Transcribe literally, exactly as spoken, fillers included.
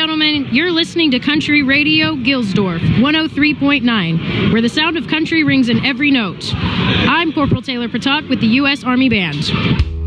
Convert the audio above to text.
gentlemen, you're listening to Country Radio Gilsdorf, one oh three point nine, where the sound of country rings in every note. I'm Corporal Taylor Patak with the U S Army Band.